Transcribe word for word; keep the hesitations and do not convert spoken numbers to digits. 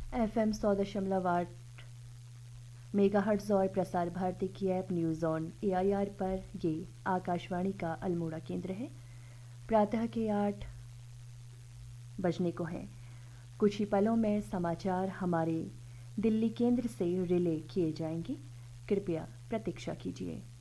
F M सौ दशमलव आठ मेगा हर्ट्ज़ और प्रसार भारती की app news on A I R पर ये आकाशवाणी का अल्मोड़ा केंद्र है। प्रातः के आठ बजने को हैं। कुछ ही पलों में समाचार हमारे दिल्ली केंद्र से रिले किए जाएंगे। कृपया प्रतीक्षा कीजिए।